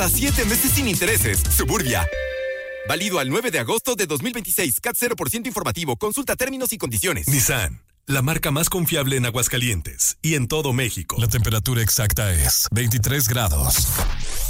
hasta 7 meses sin intereses. Suburbia. Válido al 9 de agosto de 2026. CAT 0% informativo. Consulta términos y condiciones. Nissan, la marca más confiable en Aguascalientes y en todo México. La temperatura exacta es 23 grados.